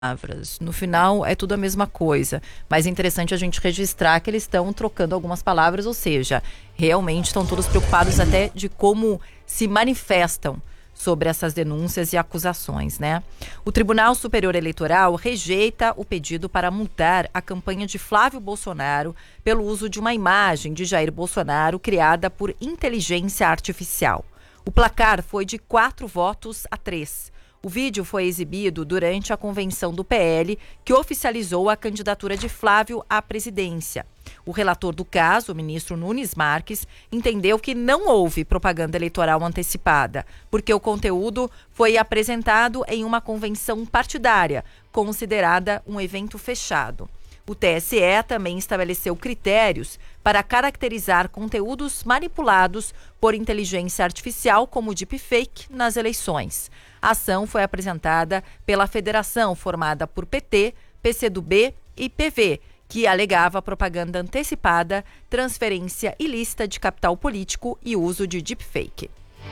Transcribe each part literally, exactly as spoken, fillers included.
palavras. No final é tudo a mesma coisa, mas é interessante a gente registrar que eles estão trocando algumas palavras, ou seja, realmente estão todos preocupados até de como se manifestam sobre essas denúncias e acusações, né? O Tribunal Superior Eleitoral rejeita o pedido para multar a campanha de Flávio Bolsonaro pelo uso de uma imagem de Jair Bolsonaro criada por inteligência artificial. O placar foi de quatro votos a três. O vídeo foi exibido durante a convenção do P L, que oficializou a candidatura de Flávio à presidência. O relator do caso, o ministro Nunes Marques, entendeu que não houve propaganda eleitoral antecipada, porque o conteúdo foi apresentado em uma convenção partidária, considerada um evento fechado. O T S E também estabeleceu critérios para caracterizar conteúdos manipulados por inteligência artificial como deepfake nas eleições. A ação foi apresentada pela federação formada por P T, P C do B e P V, que alegava propaganda antecipada, transferência ilícita de capital político e uso de deepfake.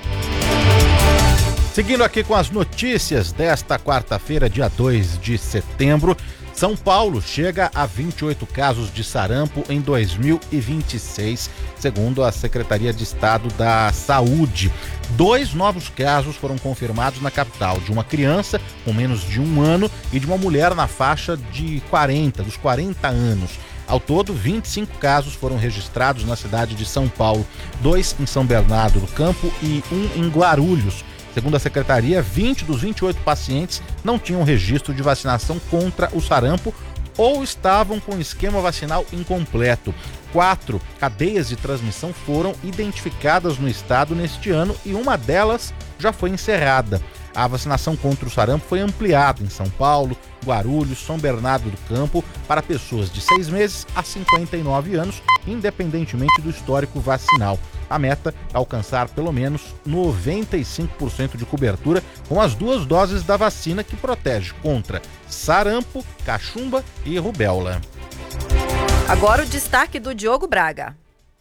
Seguindo aqui com as notícias desta quarta-feira, dia dois de setembro, São Paulo chega a vinte e oito casos de sarampo em dois mil e vinte e seis, segundo a Secretaria de Estado da Saúde. Dois novos casos foram confirmados na capital, de uma criança com menos de um ano e de uma mulher na faixa de quarenta, dos quarenta anos. Ao todo, vinte e cinco casos foram registrados na cidade de São Paulo, dois em São Bernardo do Campo e um em Guarulhos. Segundo a secretaria, vinte dos vinte e oito pacientes não tinham registro de vacinação contra o sarampo ou estavam com esquema vacinal incompleto. Quatro cadeias de transmissão foram identificadas no estado neste ano e uma delas já foi encerrada. A vacinação contra o sarampo foi ampliada em São Paulo, Guarulhos, São Bernardo do Campo para pessoas de seis meses a cinquenta e nove anos, independentemente do histórico vacinal. A meta é alcançar pelo menos noventa e cinco por cento de cobertura com as duas doses da vacina que protege contra sarampo, cachumba e rubéola. Agora o destaque do Diogo Braga.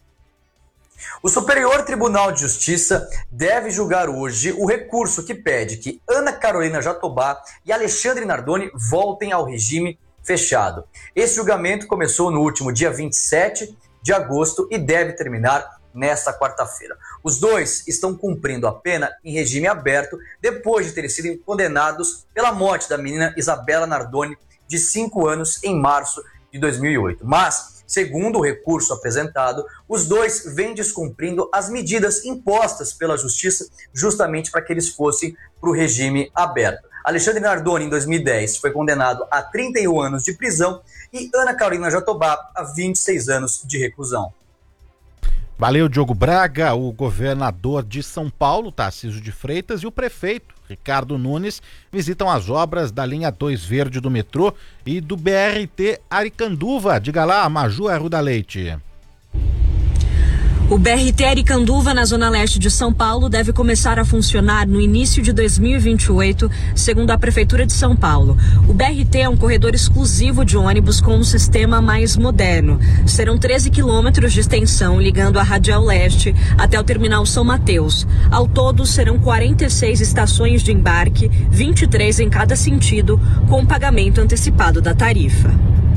O Superior Tribunal de Justiça deve julgar hoje o recurso que pede que Ana Carolina Jatobá e Alexandre Nardoni voltem ao regime fechado. Esse julgamento começou no último dia vinte e sete de agosto e deve terminar nesta quarta-feira. Os dois estão cumprindo a pena em regime aberto depois de terem sido condenados pela morte da menina Isabela Nardoni, de cinco anos, em março de dois mil e oito. Mas, segundo o recurso apresentado, os dois vêm descumprindo as medidas impostas pela Justiça justamente para que eles fossem para o regime aberto. Alexandre Nardoni, em dois mil e dez, foi condenado a trinta e um anos de prisão e Ana Carolina Jatobá a vinte e seis anos de reclusão. Valeu, Diogo Braga. O governador de São Paulo, Tarcísio de Freitas, e o prefeito, Ricardo Nunes, visitam as obras da linha dois Verde do metrô e do B R T Aricanduva. Diga lá, Maju Arruda Leite. O B R T Aricanduva, na zona leste de São Paulo, deve começar a funcionar no início de dois mil e vinte e oito, segundo a Prefeitura de São Paulo. O B R T é um corredor exclusivo de ônibus com um sistema mais moderno. Serão treze quilômetros de extensão, ligando a Radial Leste até o terminal São Mateus. Ao todo, serão quarenta e seis estações de embarque, vinte e três em cada sentido, com pagamento antecipado da tarifa.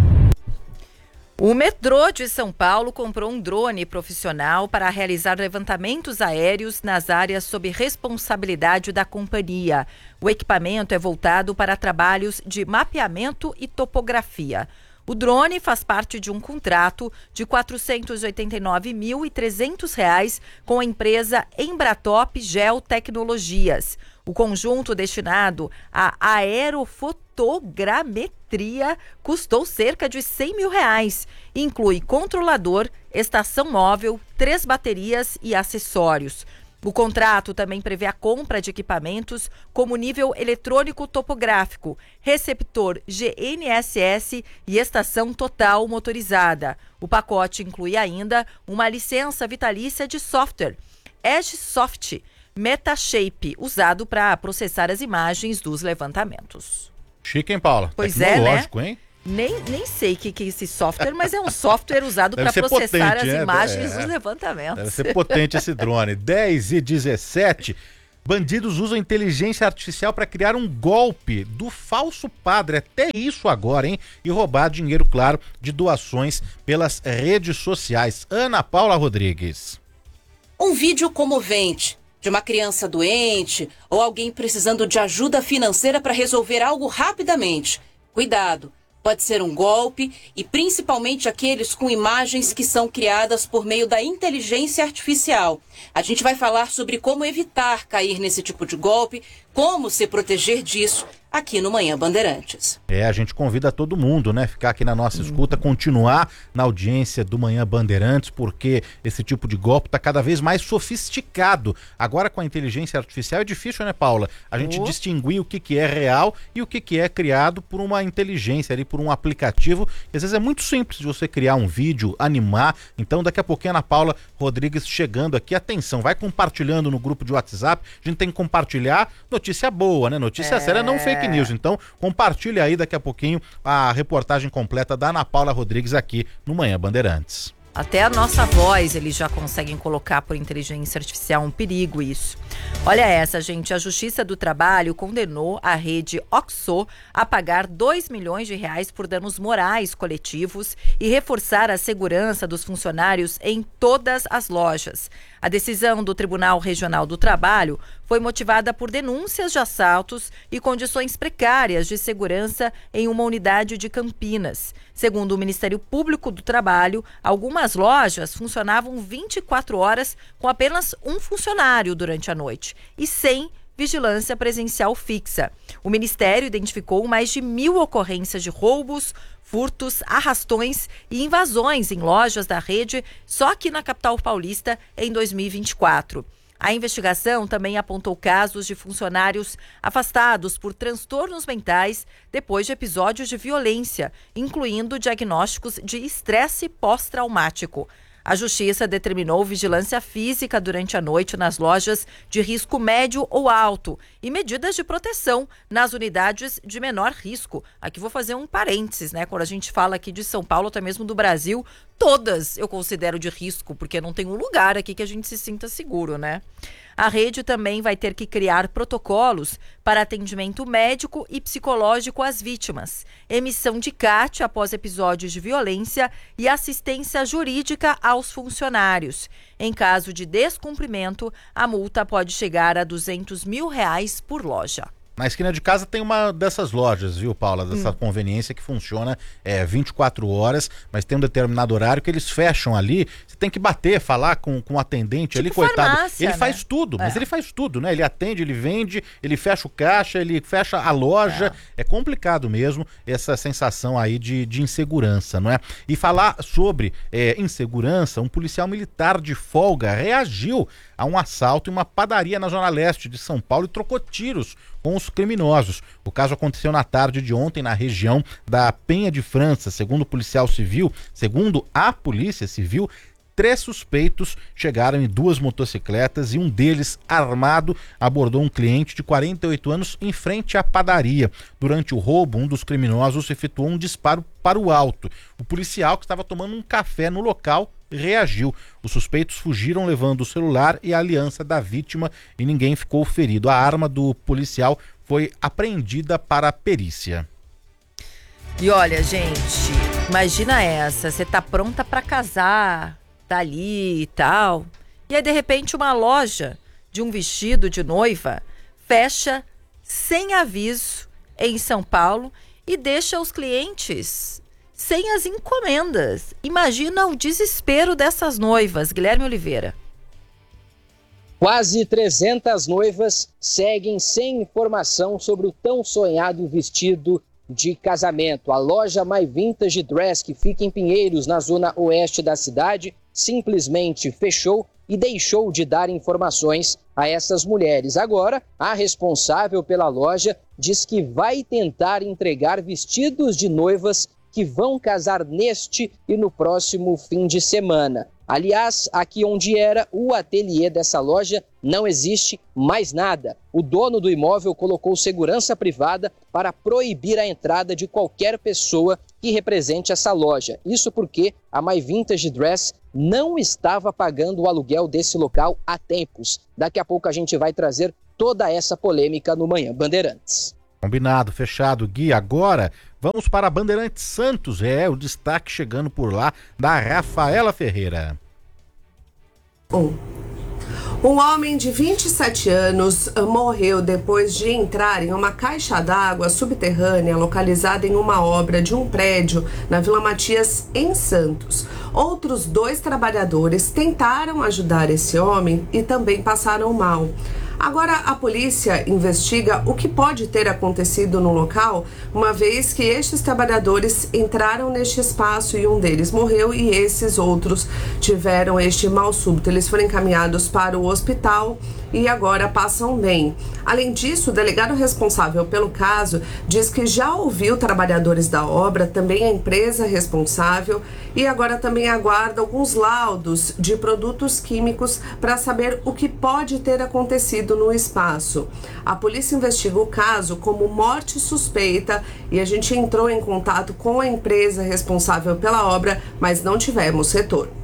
O metrô de São Paulo comprou um drone profissional para realizar levantamentos aéreos nas áreas sob responsabilidade da companhia. O equipamento é voltado para trabalhos de mapeamento e topografia. O drone faz parte de um contrato de quatrocentos e oitenta e nove mil e trezentos reais com a empresa Embratop Geotecnologias. O conjunto destinado à aerofotogrametria custou cerca de cem mil reais. Inclui controlador, estação móvel, três baterias e acessórios. O contrato também prevê a compra de equipamentos como nível eletrônico topográfico, receptor G N S S e estação total motorizada. O pacote inclui ainda uma licença vitalícia de software, EdgeSoft, Metashape, usado para processar as imagens dos levantamentos. Chique, hein, Paula? Pois é, né? Hein? Nem, nem sei o que, que é esse software, mas é um software usado para processar potente, as é, imagens é, dos levantamentos. Deve ser potente esse drone. dez e dezessete. Bandidos usam inteligência artificial para criar um golpe do falso padre, até isso agora, hein? E roubar dinheiro, claro, de doações pelas redes sociais. Ana Paula Rodrigues. Um vídeo comovente de uma criança doente ou alguém precisando de ajuda financeira para resolver algo rapidamente. Cuidado, pode ser um golpe e principalmente aqueles com imagens que são criadas por meio da inteligência artificial. A gente vai falar sobre como evitar cair nesse tipo de golpe, como se proteger disso aqui no Manhã Bandeirantes. É, a gente convida todo mundo, né? Ficar aqui na nossa escuta, continuar na audiência do Manhã Bandeirantes, porque esse tipo de golpe está cada vez mais sofisticado. Agora com a inteligência artificial é difícil, né, Paula? A gente oh. distinguir o que, que é real e o que, que é criado por uma inteligência ali, por um aplicativo. E às vezes é muito simples de você criar um vídeo, animar. Então daqui a pouquinho a Ana Paula Rodrigues chegando aqui. Atenção, vai compartilhando no grupo de WhatsApp. A gente tem que compartilhar notícia boa, né? Notícia é. séria, não fake news. Então, compartilha aí daqui a pouquinho a reportagem completa da Ana Paula Rodrigues aqui no Manhã Bandeirantes. Até a nossa voz eles já conseguem colocar por inteligência artificial, um perigo isso. Olha essa, gente, a Justiça do Trabalho condenou a rede Oxo a pagar dois milhões de reais por danos morais coletivos e reforçar a segurança dos funcionários em todas as lojas. A decisão do Tribunal Regional do Trabalho foi motivada por denúncias de assaltos e condições precárias de segurança em uma unidade de Campinas. Segundo o Ministério Público do Trabalho, algumas lojas funcionavam vinte e quatro horas com apenas um funcionário durante a noite e sem vigilância presencial fixa. O Ministério identificou mais de mil ocorrências de roubos, furtos, arrastões e invasões em lojas da rede só aqui na capital paulista em dois mil e vinte e quatro. A investigação também apontou casos de funcionários afastados por transtornos mentais depois de episódios de violência, incluindo diagnósticos de estresse pós-traumático. A Justiça determinou vigilância física durante a noite nas lojas de risco médio ou alto e medidas de proteção nas unidades de menor risco. Aqui vou fazer um parênteses, né? Quando a gente fala aqui de São Paulo, até mesmo do Brasil, todas eu considero de risco, porque não tem um lugar aqui que a gente se sinta seguro, né? A rede também vai ter que criar protocolos para atendimento médico e psicológico às vítimas, emissão de C A T após episódios de violência e assistência jurídica aos funcionários. Em caso de descumprimento, a multa pode chegar a duzentos mil reais por loja. Na esquina de casa tem uma dessas lojas, viu, Paula? Dessa hum. conveniência que funciona é, vinte e quatro horas, mas tem um determinado horário que eles fecham ali. Você tem que bater, falar com, com o atendente tipo ali, coitado. Farmácia, ele né? faz tudo, mas é. ele faz tudo, né? Ele atende, ele vende, ele fecha o caixa, ele fecha a loja. É, é complicado mesmo essa sensação aí de, de insegurança, não é? E falar sobre é, insegurança, um policial militar de folga reagiu a um assalto em uma padaria na Zona Leste de São Paulo e trocou tiros com os criminosos. O caso aconteceu na tarde de ontem na região da Penha de França. Segundo o policial civil, segundo a Polícia Civil, três suspeitos chegaram em duas motocicletas e um deles, armado, abordou um cliente de quarenta e oito anos em frente à padaria. Durante o roubo, um dos criminosos efetuou um disparo para o alto. O policial, que estava tomando um café no local, reagiu. Os suspeitos fugiram levando o celular e a aliança da vítima e ninguém ficou ferido. A arma do policial foi apreendida para a perícia. E olha, gente, imagina essa, você tá pronta para casar, tá ali e tal, e aí de repente uma loja de um vestido de noiva fecha sem aviso em São Paulo e deixa os clientes sem as encomendas. Imagina o desespero dessas noivas, Guilherme Oliveira. Quase trezentas noivas seguem sem informação sobre o tão sonhado vestido de casamento. A loja My Vintage Dress, que fica em Pinheiros, na zona oeste da cidade, simplesmente fechou e deixou de dar informações a essas mulheres. Agora, a responsável pela loja diz que vai tentar entregar vestidos de noivas que vão casar neste e no próximo fim de semana. Aliás, aqui onde era o ateliê dessa loja, não existe mais nada. O dono do imóvel colocou segurança privada para proibir a entrada de qualquer pessoa que represente essa loja. Isso porque a My Vintage Dress não estava pagando o aluguel desse local há tempos. Daqui a pouco a gente vai trazer toda essa polêmica no Manhã Bandeirantes. Combinado, fechado, Gui. Agora vamos para Bandeirantes Santos. É o destaque chegando por lá da Rafaela Ferreira. Um. Um homem de vinte e sete anos morreu depois de entrar em uma caixa d'água subterrânea localizada em uma obra de um prédio na Vila Matias, em Santos. Outros dois trabalhadores tentaram ajudar esse homem e também passaram mal. Agora, a polícia investiga o que pode ter acontecido no local, uma vez que estes trabalhadores entraram neste espaço e um deles morreu e esses outros tiveram este mal súbito. Eles foram encaminhados para o hospital e agora passam bem. Além disso, o delegado responsável pelo caso diz que já ouviu trabalhadores da obra, também a empresa responsável, e agora também aguarda alguns laudos de produtos químicos para saber o que pode ter acontecido no espaço. A polícia investiga o caso como morte suspeita e a gente entrou em contato com a empresa responsável pela obra, mas não tivemos retorno.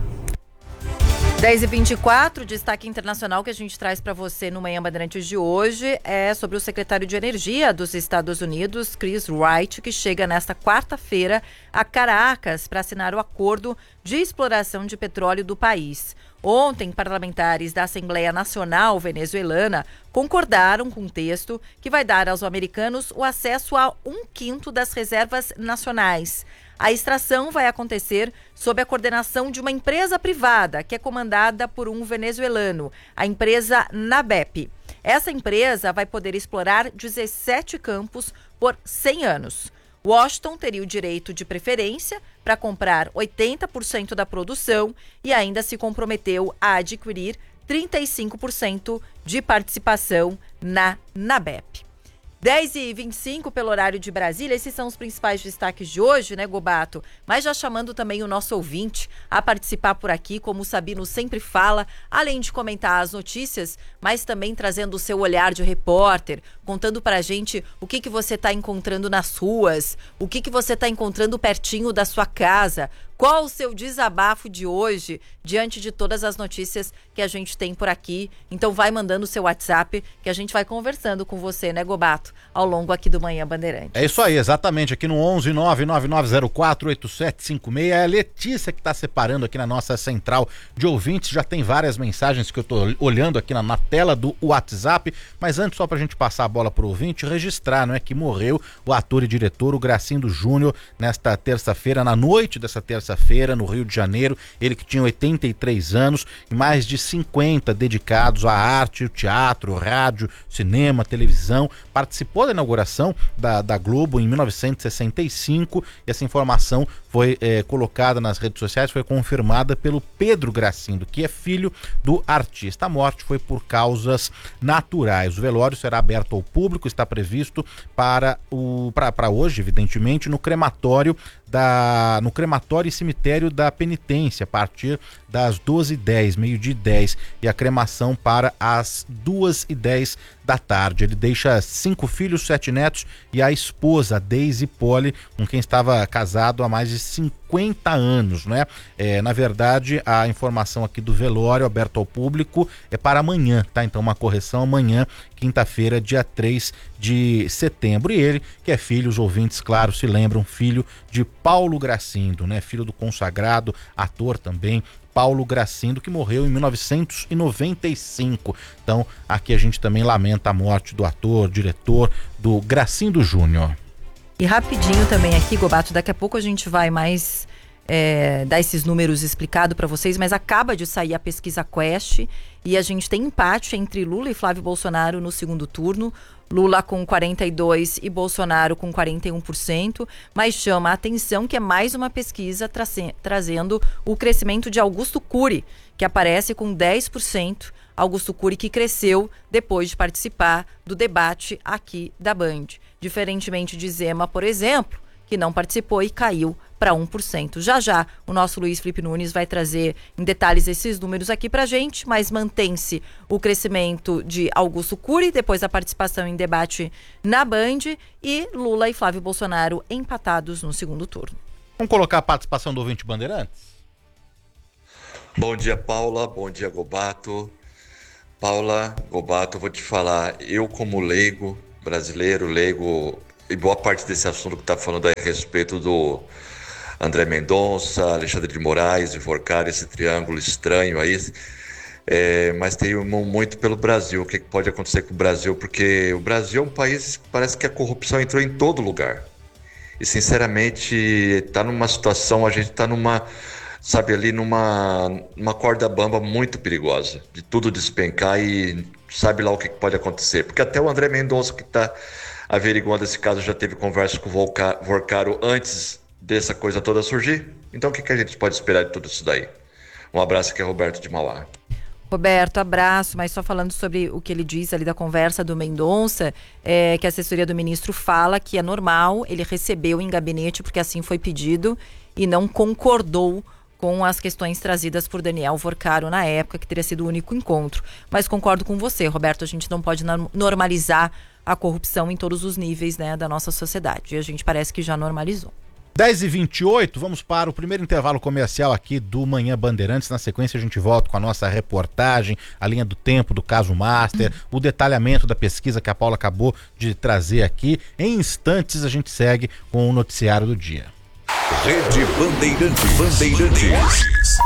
dez e vinte e quatro, destaque internacional que a gente traz para você no Manhã Bandeirantes de hoje é sobre o secretário de Energia dos Estados Unidos, Chris Wright, que chega nesta quarta-feira a Caracas para assinar o acordo de exploração de petróleo do país. Ontem, parlamentares da Assembleia Nacional Venezuelana concordaram com um texto que vai dar aos americanos o acesso a um quinto das reservas nacionais. A extração vai acontecer sob a coordenação de uma empresa privada, que é comandada por um venezuelano, a empresa NABEP. Essa empresa vai poder explorar dezessete campos por cem anos. Washington teria o direito de preferência para comprar oitenta por cento da produção e ainda se comprometeu a adquirir trinta e cinco por cento de participação na NABEP. dez e vinte e cinco pelo horário de Brasília, esses são os principais destaques de hoje, né, Gobato? Mas já chamando também o nosso ouvinte a participar por aqui, como o Sabino sempre fala, além de comentar as notícias, mas também trazendo o seu olhar de repórter, contando pra gente o que, que você está encontrando nas ruas, o que, que você está encontrando pertinho da sua casa. Qual o seu desabafo de hoje, diante de todas as notícias que a gente tem por aqui? Então vai mandando o seu WhatsApp, que a gente vai conversando com você, né, Gobato? Ao longo aqui do Manhã Bandeirante. É isso aí, exatamente, aqui no onze nove nove nove zero quatro oito sete cinco seis, é a Letícia que está separando aqui na nossa central de ouvintes, já tem várias mensagens que eu estou olhando aqui na, na tela do WhatsApp, mas antes, só pra gente passar a bola pro ouvinte, registrar, não é, que morreu o ator e diretor, o Gracindo Júnior, nesta terça-feira, na noite dessa terça-feira, no Rio de Janeiro, ele que tinha oitenta e três anos e mais de cinquenta dedicados à arte, o teatro, o rádio, cinema, televisão, participou da inauguração da, da Globo em mil novecentos e sessenta e cinco e essa informação foi é, colocada nas redes sociais, foi confirmada pelo Pedro Gracindo, que é filho do artista. A morte foi por causas naturais. O velório será aberto ao público, está previsto para, o, para, para hoje, evidentemente, no crematório Da, no crematório e cemitério da Penitência, a partir das doze e dez, meio-dia e dez, e a cremação para as duas e dez da tarde. Ele deixa cinco filhos, sete netos e a esposa, Daisy Poli, com quem estava casado há mais de cinquenta anos, né? É, na verdade, a informação aqui do velório aberto ao público é para amanhã, tá? Então, uma correção, amanhã, quinta-feira, dia três de setembro. E ele, que é filho, os ouvintes, claro, se lembram, filho de Paulo Gracindo, né? Filho do consagrado ator também, Paulo Gracindo, que morreu em mil novecentos e noventa e cinco. Então, aqui a gente também lamenta a morte do ator, diretor, do Gracindo Júnior. E rapidinho também aqui, Gobato, daqui a pouco a gente vai mais é, dar esses números explicados para vocês, mas acaba de sair a pesquisa Quest e a gente tem empate entre Lula e Flávio Bolsonaro no segundo turno. Lula com quarenta e dois por cento e Bolsonaro com quarenta e um por cento, mas chama a atenção que é mais uma pesquisa tra- trazendo o crescimento de Augusto Cury, que aparece com dez por cento. Augusto Cury que cresceu depois de participar do debate aqui da Band. Diferentemente de Zema, por exemplo, que não participou e caiu para um por cento. Já já o nosso Luiz Felipe Nunes vai trazer em detalhes esses números aqui para gente, mas mantém-se o crescimento de Augusto Cury, depois a participação em debate na Band, e Lula e Flávio Bolsonaro empatados no segundo turno. Vamos colocar a participação do ouvinte Bandeirantes? Bom dia, Paula. Bom dia, Gobato. Paula, Gobato, eu vou te falar, eu como leigo, brasileiro, leigo, e boa parte desse assunto que está falando aí a respeito do André Mendonça, Alexandre de Moraes, Enforcar, esse triângulo estranho aí, é, mas tenho muito pelo Brasil, o que pode acontecer com o Brasil, porque o Brasil é um país que parece que a corrupção entrou em todo lugar, e sinceramente está numa situação, a gente está numa... sabe, ali numa, numa corda bamba muito perigosa, de tudo despencar e sabe lá o que pode acontecer. Porque até o André Mendonça, que está averiguando esse caso, já teve conversa com o Vorcaro antes dessa coisa toda surgir. Então o que, que a gente pode esperar de tudo isso daí? Um abraço, aqui é Roberto de Mauá. Roberto, abraço, mas só falando sobre o que ele diz ali da conversa do Mendonça, é, que a assessoria do ministro fala que é normal, ele recebeu em gabinete porque assim foi pedido e não concordou com as questões trazidas por Daniel Vorcaro na época, que teria sido o único encontro. Mas concordo com você, Roberto, a gente não pode normalizar a corrupção em todos os níveis, né, da nossa sociedade. E a gente parece que já normalizou. dez e vinte e oito, vamos para o primeiro intervalo comercial aqui do Manhã Bandeirantes. Na sequência a gente volta com a nossa reportagem, a linha do tempo do caso Master, o detalhamento da pesquisa que a Paula acabou de trazer aqui. Em instantes a gente segue com o noticiário do dia. Rede Bandeirantes. Bandeirantes.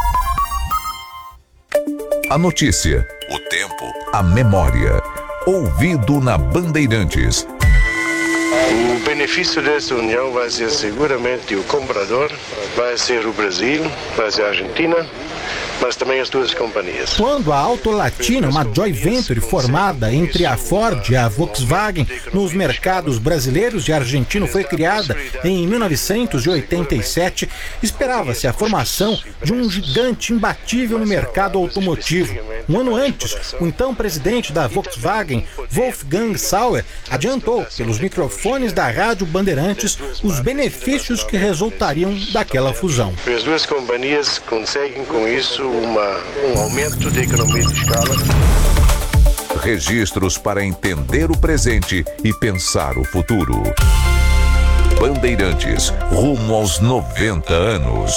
A notícia, o tempo, a memória. Ouvido na Bandeirantes. O benefício dessa união vai ser seguramente o comprador, vai ser o Brasil, vai ser a Argentina, mas também as duas companhias. Quando a Auto Latina, uma joint venture formada entre a Ford e a Volkswagen nos mercados brasileiros e argentino, foi criada em mil novecentos e oitenta e sete, esperava-se a formação de um gigante imbatível no mercado automotivo. Um ano antes, o então presidente da Volkswagen, Wolfgang Sauer, adiantou pelos microfones da Rádio Bandeirantes os benefícios que resultariam daquela fusão. As duas companhias conseguem com isso Uma, um aumento de economia de escala. Registros para entender o presente e pensar o futuro. Bandeirantes, rumo aos noventa anos.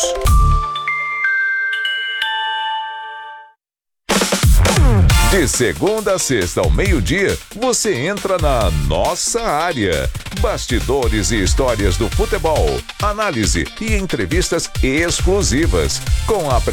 De segunda a sexta ao meio-dia, você entra na nossa área. Bastidores e histórias do futebol, análise e entrevistas exclusivas com a